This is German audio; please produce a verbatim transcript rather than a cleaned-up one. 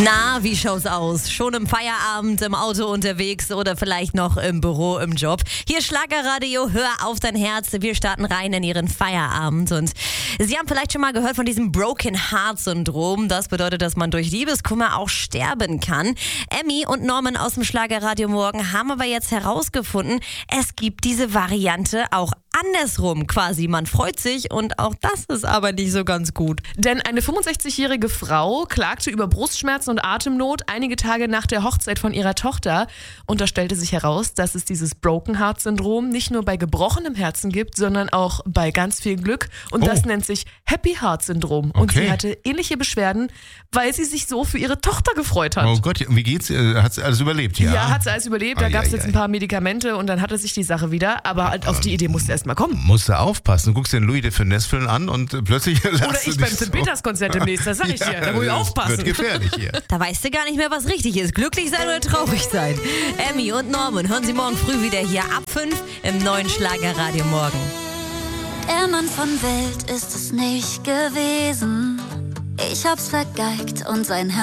Na, wie schaut's aus? Schon im Feierabend, im Auto unterwegs oder vielleicht noch im Büro, im Job? Hier Schlagerradio, hör auf dein Herz. Wir starten rein in Ihren Feierabend. Und Sie haben vielleicht schon mal gehört von diesem Broken Heart Syndrom. Das bedeutet, dass man durch Liebeskummer auch sterben kann. Emmy und Norman aus dem Schlagerradio Morgen haben aber jetzt herausgefunden, es gibt diese Variante auch andersrum quasi. Man freut sich und auch das ist aber nicht so ganz gut. Denn eine fünfundsechzigjährige Frau klagte über Brustschmerzen und Atemnot einige Tage nach der Hochzeit von ihrer Tochter. Und da stellte sich heraus, dass es dieses Broken Heart Syndrom nicht nur bei gebrochenem Herzen gibt, sondern auch bei ganz viel Glück. Und oh. das nennt sich Happy Heart Syndrom. Und Okay. sie hatte ähnliche Beschwerden, weil sie sich so für ihre Tochter gefreut hat. Oh Gott, wie geht's? Äh, Hat sie alles überlebt, ja? Ja, hat sie alles überlebt. Da Ai, gab es ai, jetzt ai. ein paar Medikamente und dann hatte sich die Sache wieder. Aber halt auf die Idee musste erst mal kommen. Musst du aufpassen. Du guckst den Louis de Finesse-Film an und äh, plötzlich Oder lachst ich du beim dich St. Peters-Konzert demnächst, das sag ich dir. Da muss ich das aufpassen. Wird gefährlich hier. Da weißt du gar nicht mehr, was richtig ist. Glücklich sein oder traurig sein. Emmy und Norman hören Sie morgen früh wieder hier ab fünf im neuen Schlagerradio Morgen. Der Mann von Welt ist es nicht gewesen. Ich hab's vergeigt und sein Herz